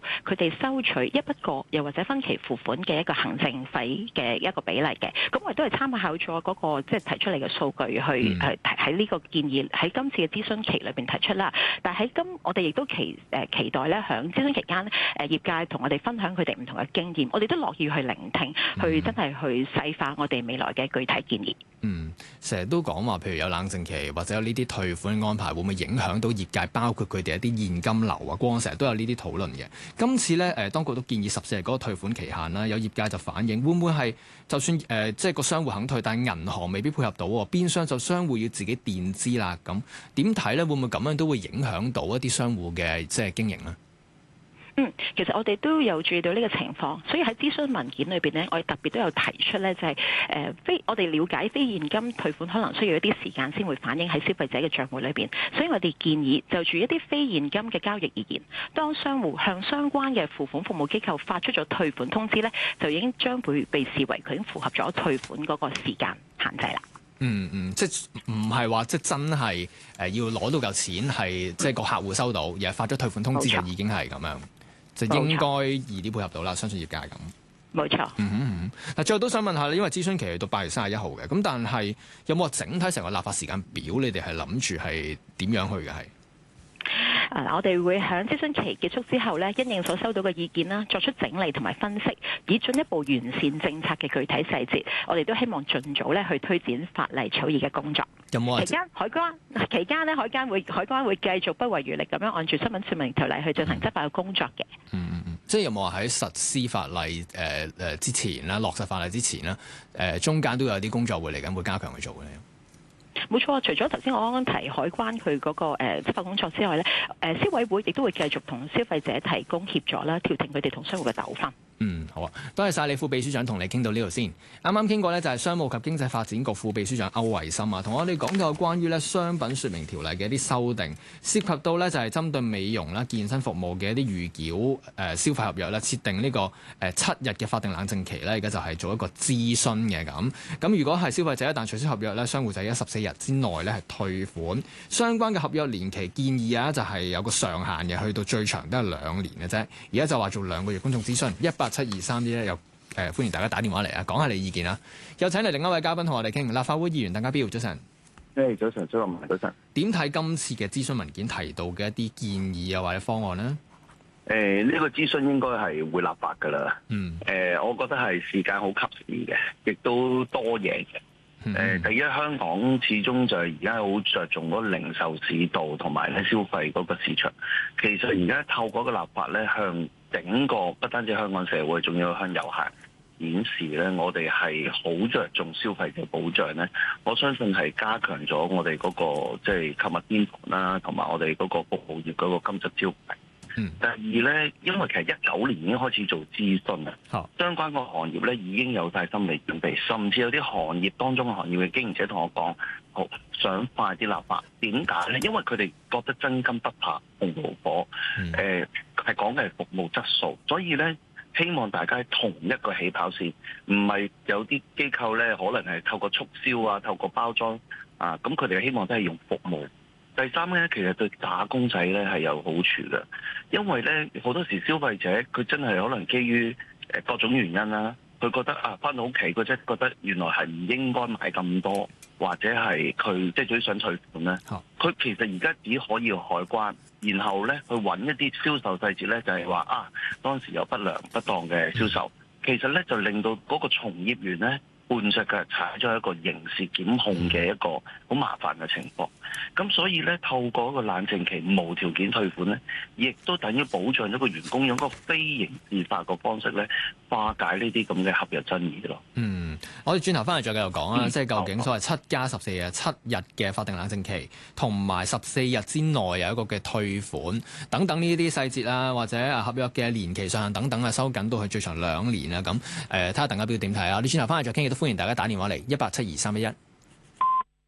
佢哋收取一筆過又或者分期付款嘅一個行政費嘅一個比例嘅。咁我哋都係參考咗嗰個即係提出嚟嘅數據去喺呢個建議喺今次嘅諮詢期裏邊提出啦。但係我哋亦都期待咧，響諮詢期間業界同我哋分享佢哋唔同嘅經驗，我哋都樂意去聆聽，去真係去細化我哋未來嘅具體建議。 成日都講話，譬如有冷靜期或者有呢啲退款安排，會唔會影響到業界，包括佢哋一啲現金流啊？過往成日都有呢啲討論嘅。今次咧，當局都建議14日嗰個退款期限啦，有業界就反映，會唔會係就算即係個商戶肯退，但係銀行未必配合到，變相就商戶要自己墊資啦。咁點睇咧？會唔會咁樣都會影響到一啲商戶嘅即係經營咧？ 其實我哋都有注意到呢個情況，所以喺諮詢文件裏邊呢，我哋特別都有提出呢，就係我哋了解非現金退款可能需要一啲時間先會反映喺消費者嘅賬戶裏邊，所以我哋建議就住一啲非現金嘅交易而言，當商戶向相關嘅付款服務機構發出咗退款通知呢，就已經將會被視為佢已經符合咗退款嗰個時間限制啦。 即係唔係話即係真係要攞到嚿錢係即係個客戶收到，而係發咗退款通知就已經係咁樣。就應該易啲配合到啦，相信業界係咁。冇錯。嗱，最後都想問下，因為諮詢期到8月31號嘅，咁但係有冇話整體成個立法時間表？你哋係諗住係點樣去嘅係？ 我哋會喺諮詢期結束之後呢，因應所收到嘅意見啦，作出整理同埋分析，以進一步完善政策嘅具體細節。我哋都希望盡早咧去推展法例草擬嘅工作。 有冇期間海關會繼續不遺餘力咁樣按住新聞說明條例去進行執法嘅工作嘅。 即係有冇話喺實施法例之前啦，落實法例之前啦，中間都有啲工作會嚟緊會加強去做嘅咧？ 冇錯，除咗頭先我啱啱提海關佢嗰個執法工作之外咧，消委會亦都會繼續同消費者提供協助啦，調停佢哋同商戶嘅糾紛。 好啊，多謝晒你副秘書長，同你傾到呢度先。啱啱傾過呢，就係商務及經濟發展局副秘書長區瑋森啊，同我哋講到關於咧商品說明條例嘅一啲修訂，涉及到呢就係針對美容啦、健身服務嘅一啲預繳消費合約咧，設定呢個7日嘅法定冷靜期咧，而家就係做一個諮詢嘅咁。咁如果係消費者一旦取消合約咧，商戶就喺14日之內咧係退款。相關嘅合約年期建議就係有個上限嘅，去到最長都係2年嘅啫。而家就話做2個月公眾諮詢，18723咧又歡迎大家打電話嚟啊，講下你意見啦。有請嚟另一位嘉賓同我哋傾，立法會議員鄧家彪，早晨。 早晨，早晨。 點睇今次嘅諮詢文件提到嘅一啲建議啊或者方案呢？ 呢個諮詢應該係會立法㗎啦。我覺得係時間好及時嘅，亦都多嘢嘅。第一，香港始終就係而家好着重嗰個零售市道同埋咧消費嗰個市場。其實而家透過個立法咧，向整個不單止香港社會，仲要向遊客顯示咧，我哋係好着重消費者保障咧。我相信係加強咗我哋嗰個即係購物天堂啦，同埋我哋嗰個服務業嗰個金質招牌。第二咧，因為其實19年已經開始做諮詢啦，相關個行業咧已經有晒心理準備，甚至有啲行業當中嘅行業嘅經營者同我講，好想快啲立法。點解咧？因為佢哋覺得真金不怕紅爐火，係講嘅係服務質素，所以咧希望大家同一個起跑線，唔係有啲機構咧可能係透過促銷啊、透過包裝啊，咁佢哋希望都係用服務。第三咧，其實對打工仔咧係有好處嘅，因為咧好多時消費者佢真係可能基於各種原因啦，佢覺得返到屋企佢真係覺得原來係唔應該買咁多，或者係佢即係最想退款咧，佢其實而家只可以用海關，然後咧去揾一啲銷售細節咧，就係話當時有不良不當嘅銷售，其實咧就令到嗰個從業員咧半隻腳踩咗一個刑事檢控嘅一個好麻煩嘅情況。咁所以咧，透過一個冷靜期無條件退款咧，亦都等於保障咗個員工用一個非刑事化嘅方式咧，化解呢啲咁嘅合約爭議咯。 我哋轉頭翻嚟再繼續講啦，即係究竟所謂7+14日7日嘅法定冷靜期，同埋14日之內有一個嘅退款等等呢啲細節啦，或者合約嘅年期上限等等收緊到去最長2年啊咁。睇下鄧家彪點睇啊？你轉頭翻嚟再傾，亦都歡迎大家打電話嚟1872311。